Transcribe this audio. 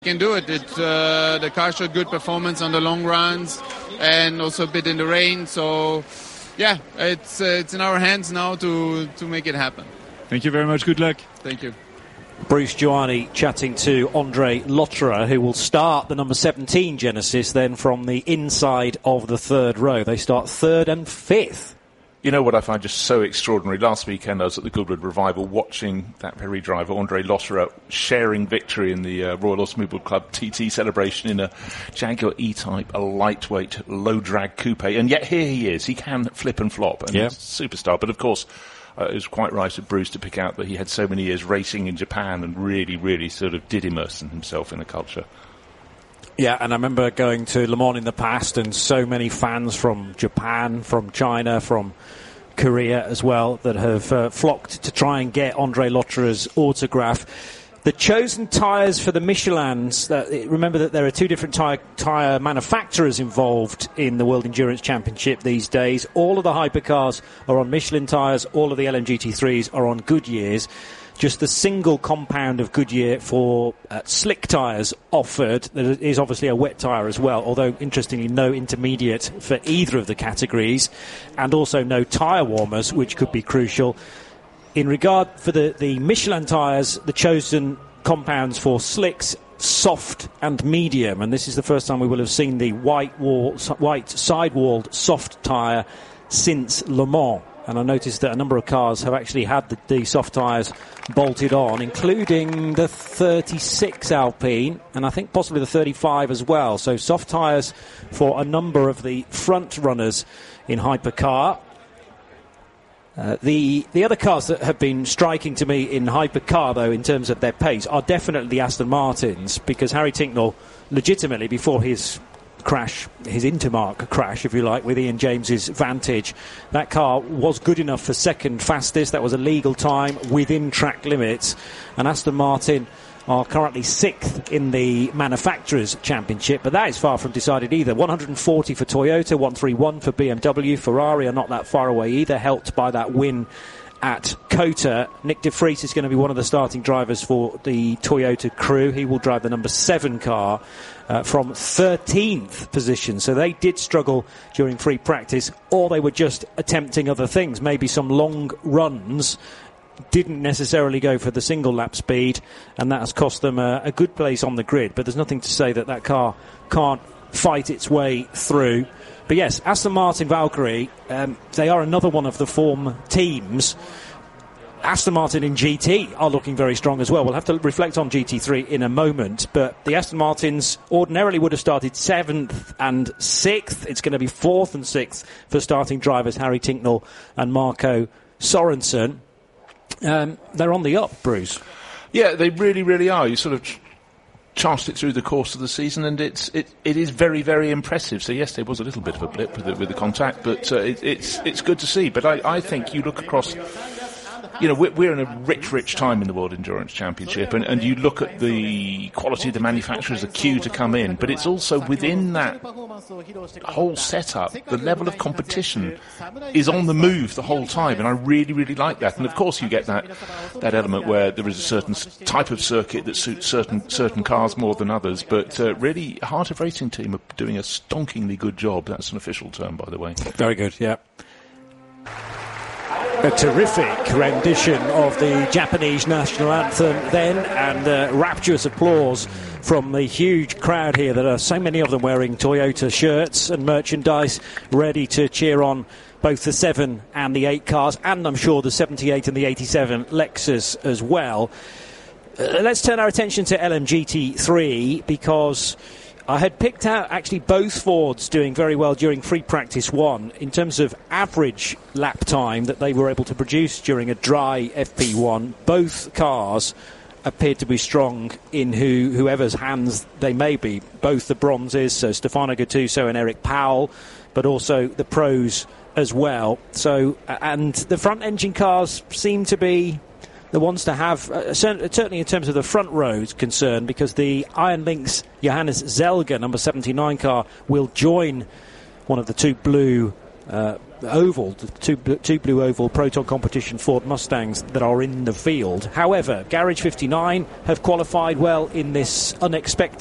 Can do it. The car showed good performance on the long runs and also a bit in the rain. So, yeah, it's in our hands now to make it happen. Thank you very much. Good luck. Thank you. Bruce Giuani chatting to Andre Lotterer, who will start the number 17 Genesis then from the inside of the third row. They start third and fifth. You know what I find just so extraordinary? Last weekend I was at the Goodwood Revival watching that very driver, Andre Lotterer, sharing victory in the Royal Automobile Club TT celebration in a Jaguar E-Type, a lightweight, low-drag coupe. And yet here he is. He can flip and flop. And he's a superstar. But, of course, it was quite right of Bruce to pick out that he had so many years racing in Japan and really, really sort of did immerse himself in the culture. Yeah, and I remember going to Le Mans in the past and so many fans from Japan, from China, from Korea as well that have flocked to try and get Andre Lotterer's autograph. The chosen tyres for the Michelins, remember that there are two different tyre manufacturers involved in the World Endurance Championship these days. All of the hypercars are on Michelin tyres, all of the LMGT3s are on Goodyear's. Just the single compound of Goodyear for slick tyres offered. There is obviously a wet tyre as well, although interestingly no intermediate for either of the categories, and also no tyre warmers, which could be crucial. In regard for the Michelin tyres, the chosen compounds for slicks, soft and medium, and this is the first time we will have seen the white sidewalled soft tyre since Le Mans. And I noticed that a number of cars have actually had the soft tyres bolted on, including the 36 Alpine, and I think possibly the 35 as well. So soft tyres for a number of the front runners in hypercar. The other cars that have been striking to me in hypercar, though, in terms of their pace, are definitely the Aston Martins, because Harry Tincknell, legitimately, before his crash, his Intermark crash, if you like, with Ian James's Vantage, that car was good enough for second fastest. That was a legal time within track limits, and Aston Martin are currently sixth in the Manufacturers' Championship, but that is far from decided either. 140 for Toyota, 131 for BMW. Ferrari are not that far away either, helped by that win at COTA. Nick de Vries is going to be one of the starting drivers for the Toyota crew. He will drive the number 7 car from 13th position. So they did struggle during free practice, or they were just attempting other things, maybe some long runs. Didn't necessarily go for the single lap speed, and that has cost them a good place on the grid. But there's nothing to say that car can't fight its way through. But yes, Aston Martin Valkyrie, they are another one of the form teams. Aston Martin in GT are looking very strong as well. We'll have to reflect on GT3 in a moment, but the Aston Martins ordinarily would have started 7th and 6th. It's going to be 4th and 6th for starting drivers Harry Tincknell and Marco Sorensen. They're on the up, Bruce. Yeah, they really, really are. You sort of charted it through the course of the season, and it is very, very impressive. So yes, there was a little bit of a blip with the contact, but it's good to see. But I think you look across. You know, we're in a rich time in the World Endurance Championship, and you look at the quality of the manufacturers, the queue to come in, but it's also within that whole setup, the level of competition is on the move the whole time, and I really, really like that. And of course you get that element where there is a certain type of circuit that suits certain cars more than others, but really, Heart of Racing team are doing a stonkingly good job. That's an official term, by the way. Very good, yeah. A terrific rendition of the Japanese national anthem then, and rapturous applause from the huge crowd here. There are so many of them wearing Toyota shirts and merchandise, ready to cheer on both the 7 and the 8 cars, and I'm sure the 78 and the 87 Lexus as well. Let's turn our attention to LMGT3, because I had picked out actually both Fords doing very well during free practice 1 in terms of average lap time that they were able to produce during a dry FP1. Both cars appeared to be strong in whoever's hands they may be. Both the bronzes, so Stefano Gattuso and Eric Powell, but also the pros as well. So, and the front engine cars seem to be the ones to have, certainly in terms of the front row is concerned, because the Iron Lynx Johannes Zelger, number 79 car, will join one of the two blue Oval, the two Blue Oval Proton Competition Ford Mustangs that are in the field. However, Garage 59 have qualified well in this unexpected